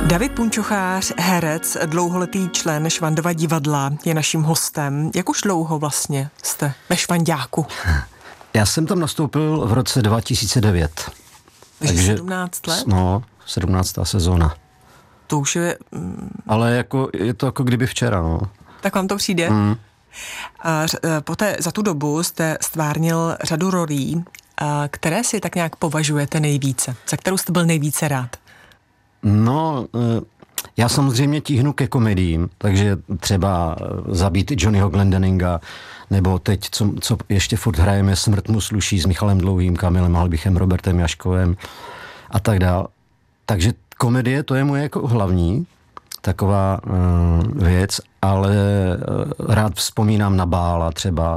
David Punčochář, herec, dlouholetý člen Švandova divadla, je naším hostem. Jak už dlouho vlastně jste ve Švanďáku? Já jsem tam nastoupil v roce 2009. Takže 17 let? No, 17. sezóna. To už je... Ale je to jako kdyby včera, no. Tak vám to přijde? A poté za tu dobu jste stvárnil řadu rolí, které si tak nějak považujete nejvíce, za kterou jste byl nejvíce rád? No, já samozřejmě tíhnu ke komediím, takže třeba Zabít Johnnyho Glendeninga, nebo teď, co ještě furt hrajeme, Smrt mu sluší s Michalem Dlouhým, Kamilem Halbichem, Robertem Jaškovem a tak dál. Takže komedie, to je moje jako hlavní taková věc, ale rád vzpomínám na Bála třeba,